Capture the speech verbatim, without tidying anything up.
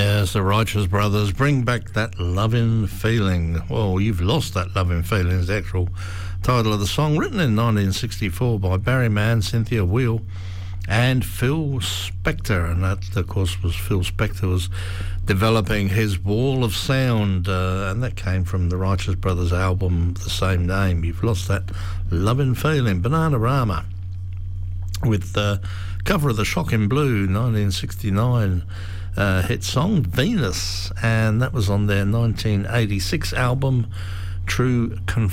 Yes, the Righteous Brothers, Bring Back That Lovin' Feeling. Well, You've Lost That Lovin' Feeling is the actual title of the song, written in nineteen sixty-four by Barry Mann, Cynthia Weil and Phil Spector. And that, of course, was Phil Spector was developing his wall of sound, uh, and that came from the Righteous Brothers album, the same name, You've Lost That Lovin' Feeling. Bananarama with the cover of the Shocking Blue, nineteen sixty-nine uh, hit song Venus, and that was on their nineteen eighty-six album True Confessions.